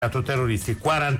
terroristi,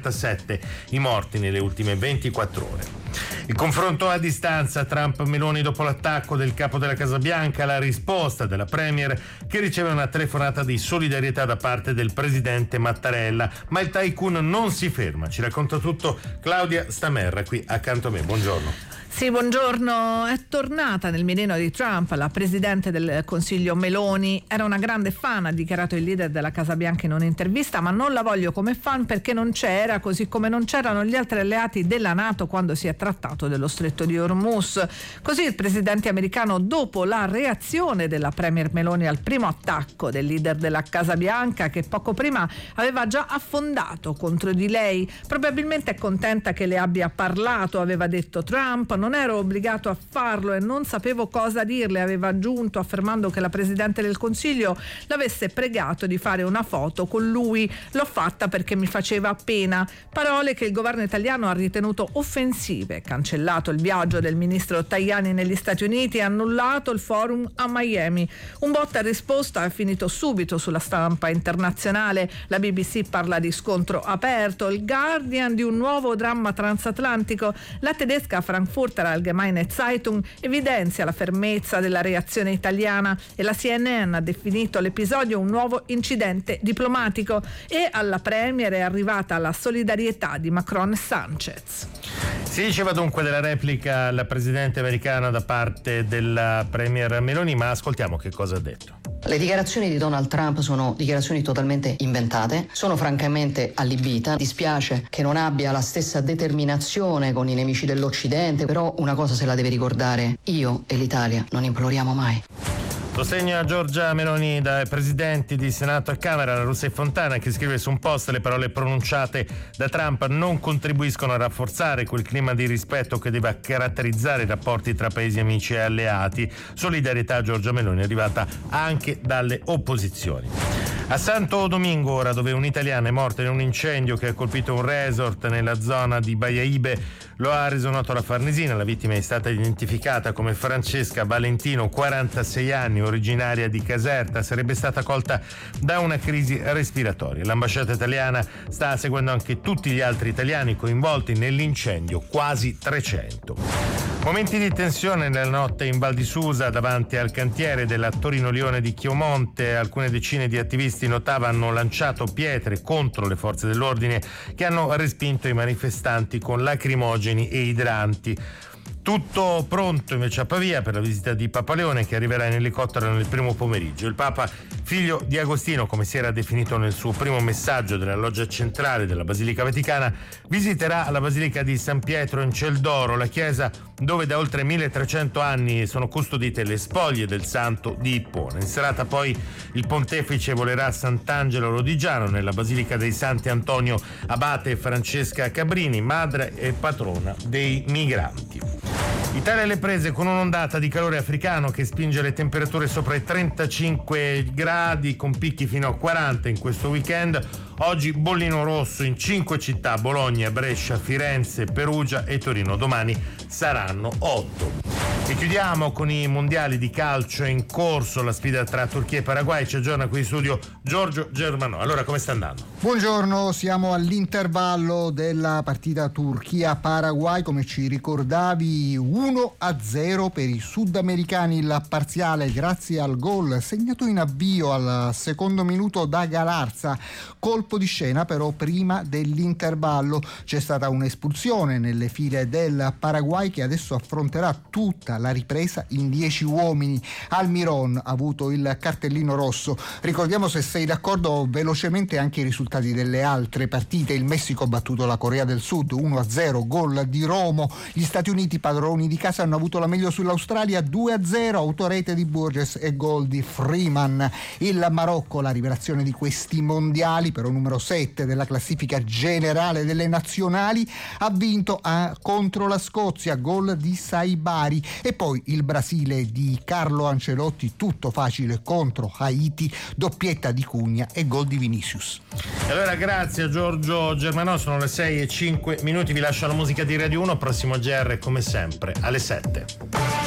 47 i morti nelle ultime 24 ore. Il confronto a distanza Trump-Meloni dopo l'attacco del capo della Casa Bianca, la risposta della Premier che riceve una telefonata di solidarietà da parte del presidente Mattarella, ma il tycoon non si ferma. Ci racconta tutto Claudia Stamerra qui accanto a me. Buongiorno. Sì, buongiorno. È tornata nel mirino di Trump la presidente del Consiglio Meloni. Era una grande fan, ha dichiarato il leader della Casa Bianca in un'intervista, ma non la voglio come fan perché non c'era, così come non c'erano gli altri alleati della NATO quando si è trattato dello stretto di Hormuz. Così il presidente americano, dopo la reazione della premier Meloni al primo attacco del leader della Casa Bianca, che poco prima aveva già affondato contro di lei, probabilmente è contenta che le abbia parlato, aveva detto Trump. Non ero obbligato a farlo e non sapevo cosa dirle, aveva aggiunto, affermando che la Presidente del Consiglio l'avesse pregato di fare una foto con lui. L'ho fatta perché mi faceva pena. Parole che il governo italiano ha ritenuto offensive, cancellato il viaggio del ministro Tajani negli Stati Uniti e annullato il forum a Miami. Un botta e risposta è finito subito sulla stampa internazionale. La BBC parla di scontro aperto, il Guardian di un nuovo dramma transatlantico, la tedesca Frankfurter Allgemeine Zeitung evidenzia la fermezza della reazione italiana e la CNN ha definito l'episodio un nuovo incidente diplomatico, e alla Premier è arrivata la solidarietà di Macron e Sanchez. Si diceva dunque della replica alla presidente americana da parte della premier Meloni, ma ascoltiamo che cosa ha detto. Le dichiarazioni di Donald Trump sono dichiarazioni totalmente inventate, sono francamente allibita, dispiace che non abbia la stessa determinazione con i nemici dell'Occidente, però una cosa se la deve ricordare: io e l'Italia non imploriamo mai. Sostegno a Giorgia Meloni dai presidenti di Senato e Camera, la Russa e Fontana, che scrive su un post: le parole pronunciate da Trump non contribuiscono a rafforzare quel clima di rispetto che deve caratterizzare i rapporti tra paesi amici e alleati. Solidarietà a Giorgia Meloni arrivata anche dalle opposizioni. A Santo Domingo, ora, dove un italiano è morto in un incendio che ha colpito un resort nella zona di Baiaibe, lo ha reso noto la Farnesina. La vittima è stata identificata come Francesca Valentino, 46 anni, originaria di Caserta. Sarebbe stata colta da una crisi respiratoria. L'ambasciata italiana sta seguendo anche tutti gli altri italiani coinvolti nell'incendio, quasi 300. Momenti di tensione nella notte in Val di Susa davanti al cantiere della Torino-Lione di Chiomonte. Alcune decine di attivisti notava hanno lanciato pietre contro le forze dell'ordine che hanno respinto i manifestanti con lacrimogeni e idranti. Tutto pronto invece a Pavia per la visita di Papa Leone, che arriverà in elicottero nel primo pomeriggio. Il Papa, figlio di Agostino, come si era definito nel suo primo messaggio della loggia centrale della Basilica Vaticana, visiterà la Basilica di San Pietro in Ciel d'Oro, la chiesa dove da oltre 1300 anni sono custodite le spoglie del santo di Ippona. In serata poi il pontefice volerà a Sant'Angelo Lodigiano, nella Basilica dei Santi Antonio Abate e Francesca Cabrini, madre e patrona dei migranti. Italia alle prese con un'ondata di calore africano che spinge le temperature sopra i 35 gradi, con picchi fino a 40 in questo weekend. Oggi bollino rosso in 5 città: Bologna, Brescia, Firenze, Perugia e Torino. Domani saranno 8. E chiudiamo con i mondiali di calcio in corso, la sfida tra Turchia e Paraguay. Ci aggiorna qui in studio Giorgio Germanò. Allora, come sta andando? Buongiorno, siamo all'intervallo della partita Turchia-Paraguay. Come ci ricordavi, 1-0 per i sudamericani il parziale, grazie al gol segnato in avvio al secondo minuto da Galarza. Colpo di scena però prima dell'intervallo: c'è stata un'espulsione nelle file del Paraguay, che adesso affronterà tutta la ripresa in 10 uomini. Almiron ha avuto il cartellino rosso. Ricordiamo, se sei d'accordo, velocemente anche i risultati delle altre partite. Il Messico ha battuto la Corea del Sud 1-0, gol di Romo. Gli Stati Uniti, padroni di casa, hanno avuto la meglio sull'Australia 2-0, autorete di Burgess e gol di Freeman. Il Marocco, la rivelazione di questi mondiali, però numero 7 della classifica generale delle nazionali, ha vinto contro la Scozia, gol di Saibari. E poi il Brasile di Carlo Ancelotti, tutto facile contro Haiti, doppietta di Cugna e gol di Vinicius. Allora, grazie a Giorgio Germanò, sono le 6:05, vi lascio la musica di Radio 1, prossimo GR come sempre alle 7.